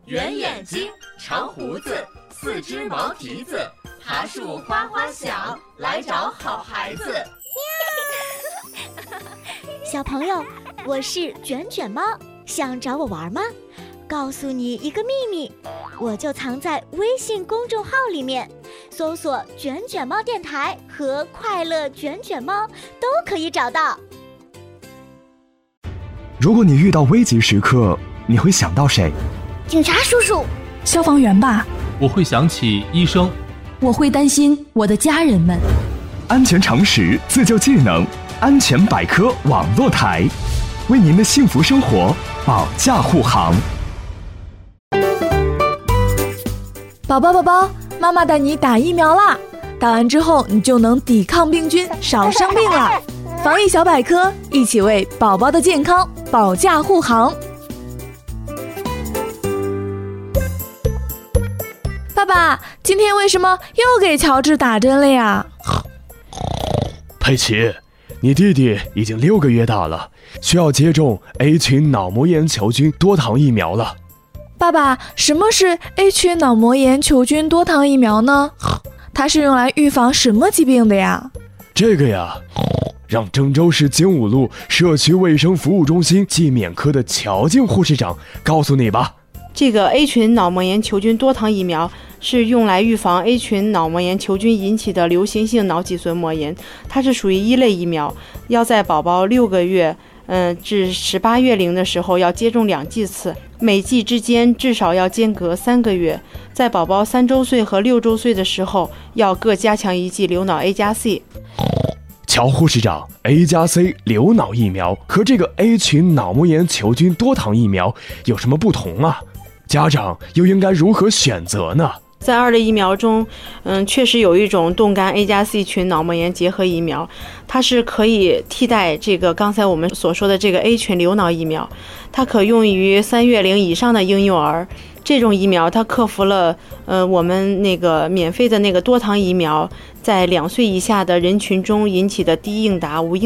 圆眼睛，长胡子，四只毛蹄子，爬树哗哗响，来找好孩子。 小朋友，我是卷卷猫，想找我玩吗？告诉你一个秘密，我就藏在微信公众号里面，搜索卷卷猫电台和快乐卷卷猫都可以找到。 如果你遇到危急时刻，你会想到谁？ 警察叔叔。 消防员吧。 我会想起医生。 我会担心我的家人们。 安全常识，自救技能，安全百科网络台，为您的幸福生活保驾护航。 宝宝，妈妈带你打疫苗啦！打完之后，你就能抵抗病菌，少生病了。防疫小百科，一起为宝宝的健康保驾护航。爸爸，今天为什么又给乔治打针了呀？ 佩奇，你弟弟已经6个月大了，需要接种 A 群脑膜炎球菌多糖疫苗了。 爸爸，什么是 A 群脑膜炎球菌多糖疫苗呢？它是用来预防什么疾病的呀？ 这个呀，让郑州市精武路社区卫生服务中心季免科的乔静护士长告诉你吧。 这个 A 群脑膜炎球菌多糖疫苗是用来预防 A 群脑膜炎球菌引起的流行性脑脊髓膜炎，它是属于一类疫苗，要在宝宝6个月至18月龄的时候要接种2剂次，每剂之间至少要间隔3个月，在宝宝3周岁和6周岁的时候要各加强1剂流脑 A+C。 乔护士长， A+C 流脑疫苗和这个 A 群脑膜炎球菌多糖疫苗有什么不同啊？家长又应该如何选择呢？ 在2类疫苗中，确实有一种冻干 A+C 群脑膜炎结合疫苗，它是可以替代这个刚才我们所说的这个 A 群流脑疫苗，它可用于3月龄以上的婴幼儿。这种疫苗它克服了我们那个免费的那个多糖疫苗在2岁以下的人群中引起的低应答无